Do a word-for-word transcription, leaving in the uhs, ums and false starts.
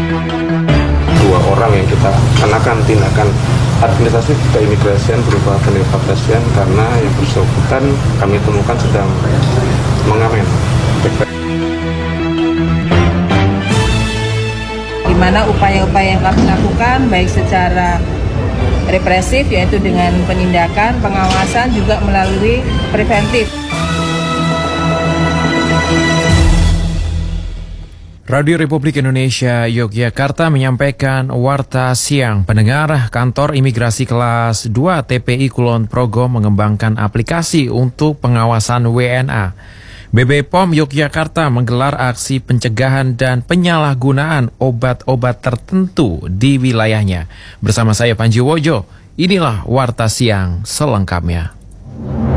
Dua orang yang kita kenakan tindakan administrasi keimigrasian berupa pendeportasian karena yang bersangkutan kami temukan sedang mengamen. Di mana upaya-upaya yang kami lakukan baik secara represif yaitu dengan penindakan, pengawasan juga melalui preventif. Radio Republik Indonesia Yogyakarta menyampaikan warta siang. Pendengar, kantor imigrasi kelas dua T P I Kulon Progo mengembangkan aplikasi untuk pengawasan W N A. B B P O M Yogyakarta menggelar aksi pencegahan dan penyalahgunaan obat-obat tertentu di wilayahnya. Bersama saya Panji Wojo, inilah warta siang selengkapnya.